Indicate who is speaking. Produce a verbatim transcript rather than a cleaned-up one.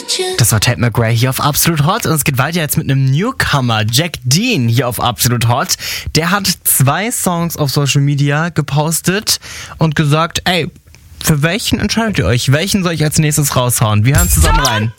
Speaker 1: Das war Tate McRae hier auf Absolut Hot und es geht weiter jetzt mit einem Newcomer, Jack Dean hier auf Absolut Hot. Der hat zwei Songs auf Social Media gepostet und gesagt, ey, für welchen entscheidet ihr euch? Welchen soll ich als nächstes raushauen? Wir hören zusammen rein.